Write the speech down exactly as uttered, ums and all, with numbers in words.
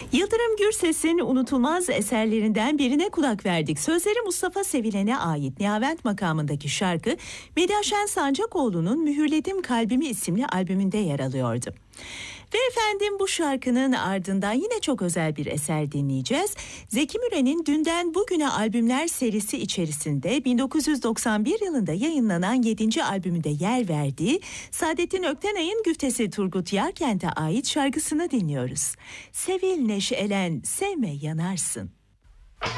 Yıldırım Gürses'in unutulmaz eserlerinden birine kulak verdik. Sözleri Mustafa Sevilen'e ait Nihavent makamındaki şarkı Medyaşen Sancakoğlu'nun Mühürledim Kalbimi isimli albümünde yer alıyordu. Ve efendim bu şarkının ardından yine çok özel bir eser dinleyeceğiz. Zeki Müren'in Dünden Bugüne albümler serisi içerisinde bin dokuz yüz doksan bir yılında yayınlanan yedinci albümünde yer verdiği Saadettin Öktenay'ın güftesi Turgut Yarkent'e ait şarkısını dinliyoruz. Sevil neşelen, sevme yanarsın.